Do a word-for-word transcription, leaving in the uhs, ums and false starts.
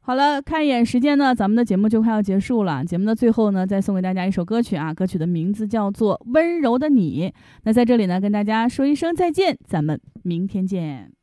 好了，看一眼时间呢，咱们的节目就快要结束了。节目的最后呢，再送给大家一首歌曲啊，歌曲的名字叫做《温柔的你》。那在这里呢，跟大家说一声再见，咱们明天见。